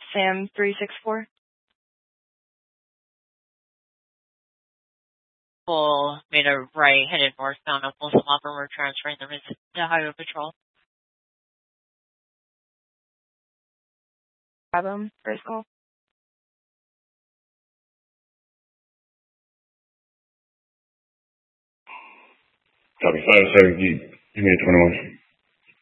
Sam 364. Full made a right headed northbound of Folsom Hopper. We're transferring them to Highway Patrol. Grab him. First call. Copy 5-7, give me a 21.